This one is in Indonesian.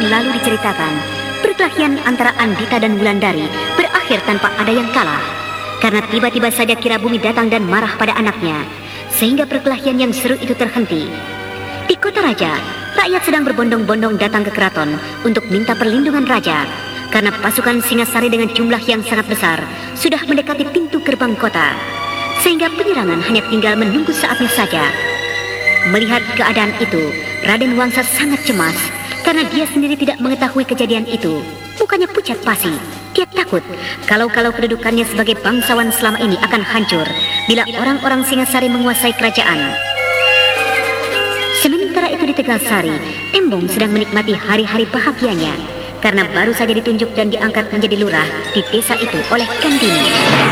lalu diceritakan, perkelahian antara Andita dan Wulandari berakhir tanpa ada yang kalah. Karena tiba-tiba saja Kira Bumi datang dan marah pada anaknya, sehingga perkelahian yang seru itu terhenti. Di kota raja, rakyat sedang berbondong-bondong datang ke keraton untuk minta perlindungan raja, karena pasukan Singasari dengan jumlah yang sangat besar sudah mendekati pintu gerbang kota, sehingga penyerangan hanya tinggal menunggu saatnya saja. Melihat keadaan itu, Raden Wangsa sangat cemas karena dia sendiri tidak mengetahui kejadian itu. Mukanya pucat pasi. Dia takut kalau kedudukannya sebagai bangsawan selama ini akan hancur bila orang-orang Singasari menguasai kerajaan. Sementara itu di Tegalsari, Embong sedang menikmati hari-hari bahagianya karena baru saja ditunjuk dan diangkat menjadi lurah di desa itu oleh Kandini.